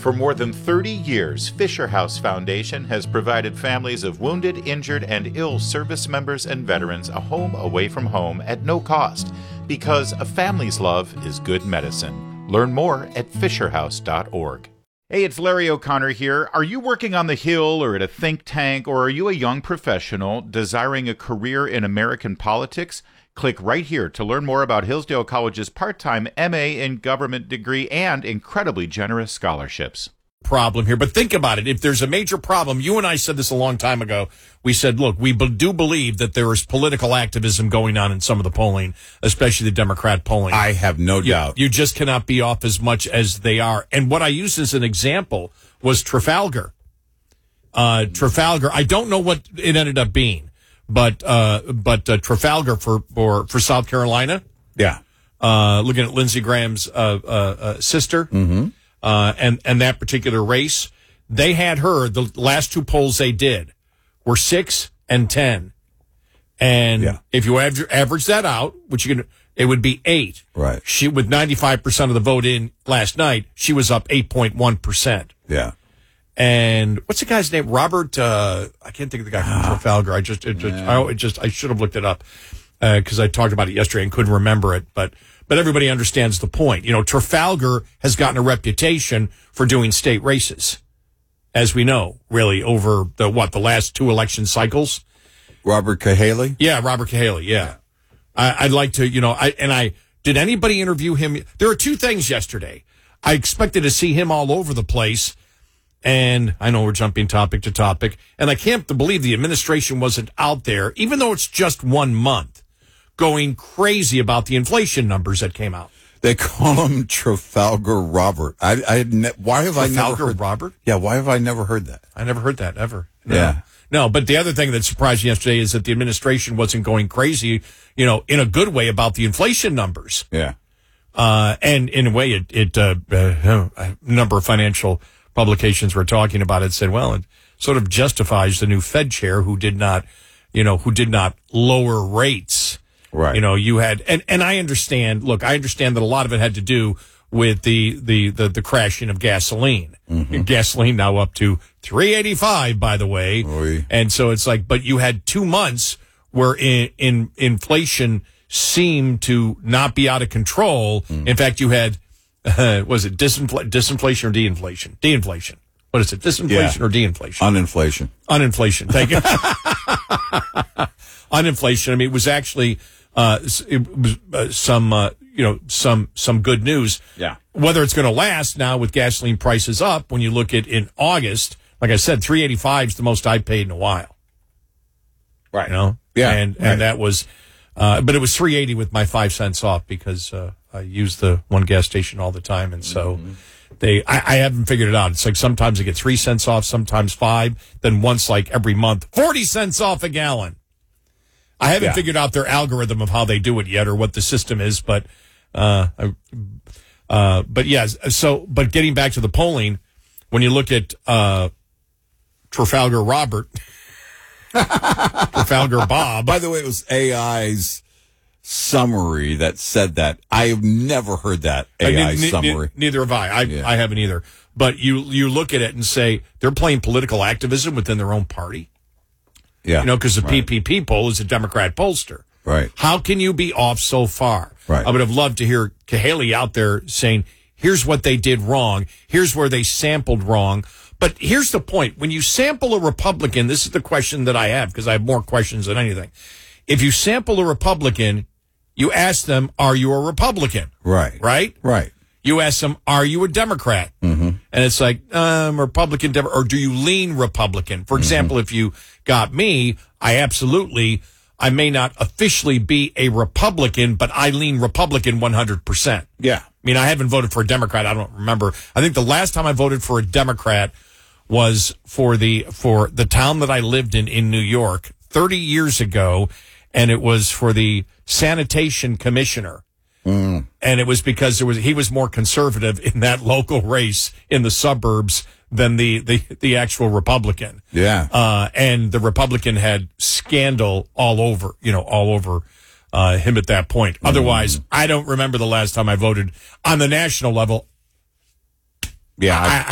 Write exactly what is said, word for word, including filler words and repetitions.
For more than thirty years, Fisher House Foundation has provided families of wounded, injured, and ill service members and veterans a home away from home at no cost, because a family's love is good medicine. Learn more at fisher house dot org. Hey, it's Larry O'Connor here. Are you working on the Hill or at a think tank, or are you a young professional desiring a career in American politics? Click right here to learn more about Hillsdale College's part-time M A in government degree and incredibly generous scholarships. Problem here, but think about it. If there's a major problem, you and I said this a long time ago. We said, look, we be- do believe that there is political activism going on in some of the polling, especially the Democrat polling. I have no you, doubt. You just cannot be off as much as they are. And what I used as an example was Trafalgar. Uh, Trafalgar, I don't know what it ended up being, but uh, but uh, Trafalgar for, for, for South Carolina. Yeah. Uh, looking at Lindsey Graham's uh, uh, uh, sister. Mm-hmm. Uh, and, and that particular race, they had her, the last two polls they did were six and ten. And yeah. if you aver- average that out, which you can, it would be eight. Right. She, with ninety-five percent of the vote in last night, she was up eight point one percent. Yeah. And what's the guy's name? Robert, uh, I can't think of the guy from Trafalgar. I just, it, just, yeah. I, it just, I should have looked it up, uh, cause I talked about it yesterday and couldn't remember it, but, But everybody understands the point. You know, Trafalgar has gotten a reputation for doing state races, as we know, really, over the, what, the last two election cycles? Robert Cahaly? Yeah, Robert Cahaly, yeah. I, I'd like to, you know, I and I, did anybody interview him? There are two things yesterday. I expected to see him all over the place, and I know we're jumping topic to topic, and I can't believe the administration wasn't out there, even though it's just one month, going crazy about the inflation numbers that came out. They call him Trafalgar Robert. I, I ne- why have Trafalgar I never heard Robert? Yeah, why have I never heard that? I never heard that ever. No. Yeah. No, but the other thing that surprised me yesterday is that the administration wasn't going crazy, you know, in a good way about the inflation numbers. Yeah. Uh, and in a way, it, it uh, uh, a number of financial publications were talking about it, said, well, it sort of justifies the new Fed chair who did not, you know, who did not lower rates. Right. You know, you had, and, and I understand, look, I understand that a lot of it had to do with the, the, the, the crashing of gasoline. Mm-hmm. Gasoline now up to three eighty-five, by the way. Oy. And so it's like, but you had two months where in, in inflation seemed to not be out of control. Mm. In fact, you had, uh, was it disinfl- disinflation or de-inflation? De-inflation. What is it? Disinflation yeah. or de-inflation? Uninflation. Uninflation. Thank you. Uninflation. I mean, it was actually, uh, it was uh, some, uh, you know, some, some good news. Yeah. Whether it's going to last now with gasoline prices up, when you look at in August, like I said, three eighty-five is the most I've paid in a while. Right. You know? Yeah. And, right. and that was, uh, but it was three eighty with my five cents off because, uh, I use the one gas station all the time. And so mm-hmm. they, I, I haven't figured it out. It's like sometimes I get three cents off, sometimes five, then once like every month, forty cents off a gallon. I haven't yeah. figured out their algorithm of how they do it yet or what the system is, but, uh, uh, but yes. So, but getting back to the polling, when you look at, uh, Trafalgar Robert, Trafalgar Bob. By the way, it was A I's summary that said that. I've never heard that A I I mean, summary. N- neither have I. I, yeah. I haven't either. But you, you look at it and say they're playing political activism within their own party. Yeah. You know, because the right. P P P poll is a Democrat pollster. Right. How can you be off so far? Right. I would have loved to hear Cahaly out there saying, here's what they did wrong. Here's where they sampled wrong. But here's the point. When you sample a Republican, this is the question that I have, because I have more questions than anything. If you sample a Republican, you ask them, are you a Republican? Right. Right? Right. You ask them, are you a Democrat? Mm-hmm. And it's like, um, Republican, Dem- or do you lean Republican? For example, mm-hmm. if you got me, I absolutely, I may not officially be a Republican, but I lean Republican one hundred percent. Yeah. I mean, I haven't voted for a Democrat. I don't remember. I think the last time I voted for a Democrat was for the, for the town that I lived in, in New York, thirty years ago. And it was for the sanitation commissioner. Mm. And it was because there was, he was more conservative in that local race in the suburbs than the, the, the actual Republican. Yeah. Uh, and the Republican had scandal all over, you know, all over, uh, him at that point. Mm. Otherwise, I don't remember the last time I voted on the national level. Yeah. I,